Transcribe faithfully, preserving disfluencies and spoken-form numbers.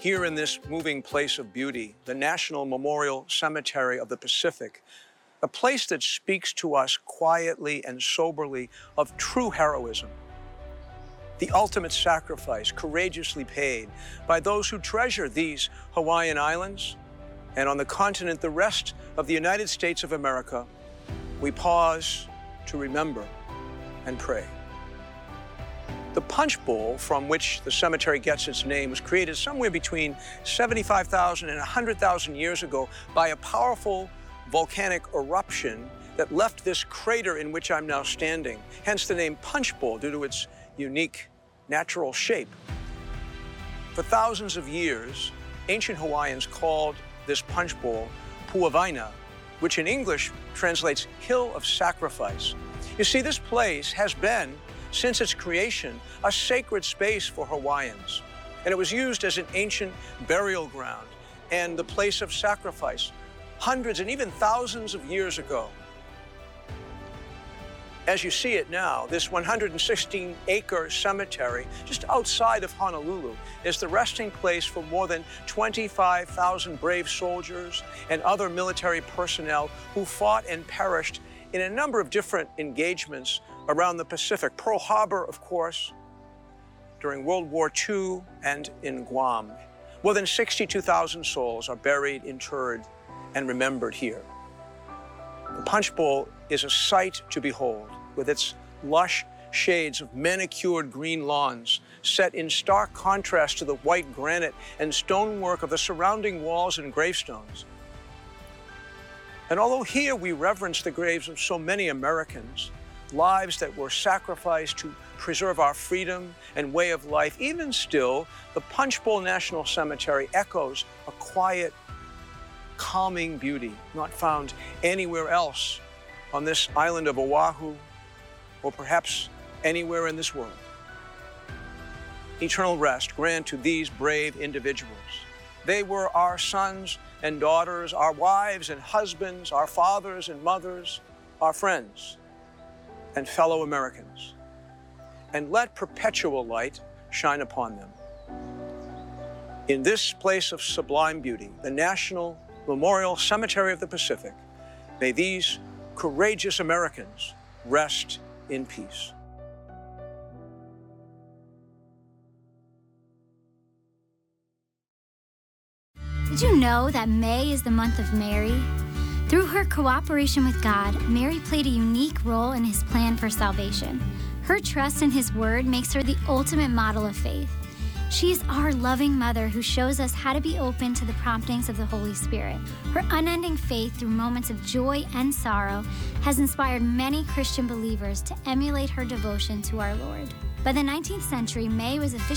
here in this moving place of beauty, the National Memorial Cemetery of the Pacific, a place that speaks to us quietly and soberly of true heroism, the ultimate sacrifice courageously paid by those who treasure these Hawaiian Islands, and on the continent, the rest of the United States of America. We pause to remember and pray. The punch bowl from which the cemetery gets its name was created somewhere between seventy-five thousand and one hundred thousand years ago by a powerful volcanic eruption that left this crater in which I'm now standing, hence the name Punch Bowl due to its unique natural shape. For thousands of years, ancient Hawaiians called this punch bowl Puawaina, which in English translates hill of sacrifice. You see, this place has been, since its creation, a sacred space for Hawaiians, and it was used as an ancient burial ground and the place of sacrifice hundreds and even thousands of years ago. As you see it now, this one hundred sixteen acre cemetery just outside of Honolulu is the resting place for more than twenty-five thousand brave soldiers and other military personnel who fought and perished in a number of different engagements around the Pacific. Pearl Harbor, of course, during World War Two, and in Guam. More than sixty-two thousand souls are buried, interred, and remembered here. The Punch Bowl is a sight to behold, with its lush shades of manicured green lawns set in stark contrast to the white granite and stonework of the surrounding walls and gravestones. And although here we reverence the graves of so many Americans, lives that were sacrificed to preserve our freedom and way of life, even still, the Punch Bowl National Cemetery echoes a quiet, calming beauty not found anywhere else on this island of Oahu, or perhaps anywhere in this world. Eternal rest grant to these brave individuals. They were our sons and daughters, our wives and husbands, our fathers and mothers, our friends and fellow Americans. And let perpetual light shine upon them. In this place of sublime beauty, the National Memorial Cemetery of the Pacific, may these courageous Americans rest in peace. Did you know that May is the month of Mary? Through her cooperation with God, Mary played a unique role in his plan for salvation. Her trust in his word makes her the ultimate model of faith. She is our loving mother who shows us how to be open to the promptings of the Holy Spirit. Her unending faith through moments of joy and sorrow has inspired many Christian believers to emulate her devotion to our Lord. By the nineteenth century, May was officially